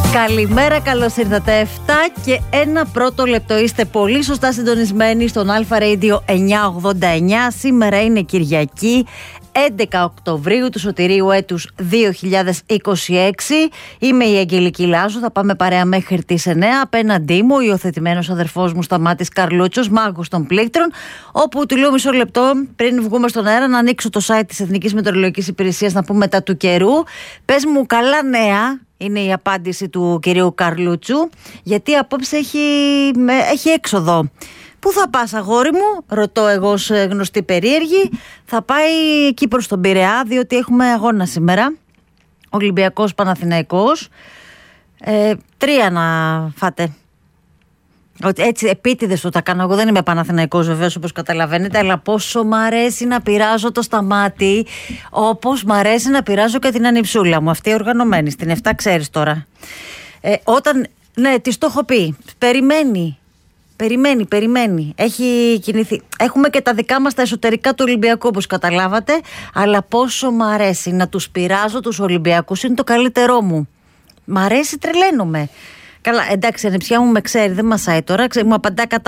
Καλημέρα, καλώς ήρθατε. 7 και 1 πρώτο λεπτό. Είστε πολύ σωστά συντονισμένοι στον Alpha Radio 989. Σήμερα είναι Κυριακή, 11 Οκτωβρίου του σωτηρίου έτους 2026. Είμαι η Αγγελική Λάζου, θα πάμε παρέα μέχρι τις 9. Απέναντί μου, υιοθετημένος αδερφός μου Σταμάτης Καρλούτσος, μάγος των πλήκτρων, όπου του λέω μισό λεπτό πριν βγούμε στον αέρα να ανοίξω το site της Εθνικής Μετεωρολογικής Υπηρεσίας να πούμε τα του καιρού. Πες μου καλά νέα. Είναι η απάντηση του κυρίου Καρλούτσου, γιατί απόψε έχει έξοδο. Πού θα πας, αγόρι μου, ρωτώ εγώ ως γνωστή περίεργη. Θα πάει εκεί προς τον Πειραιά, διότι έχουμε αγώνα σήμερα. Ολυμπιακός Παναθηναϊκός. 3 να φάτε. Έτσι επίτηδες το τα κάνω. Εγώ δεν είμαι Παναθηναϊκός βεβαίως, όπως καταλαβαίνετε, αλλά πόσο μ' αρέσει να πειράζω το Σταμάτη, όπως μ' αρέσει να πειράζω και την ανιψούλα μου, αυτή οργανωμένη στην 7, ξέρεις τώρα. Ναι, της το έχω πει. Περιμένει. Έχει κινηθεί. Έχουμε και τα δικά μας τα εσωτερικά του Ολυμπιακού, όπως καταλάβατε, αλλά πόσο μ' αρέσει να τους πειράζω τους Ολυμπιακούς, είναι το καλύτερό μου. Μ' αρέσει, τρελαίνομαι. Καλά, εντάξει, η ανιψιά μου με ξέρει, δεν μασάει τώρα, μου απαντά κατά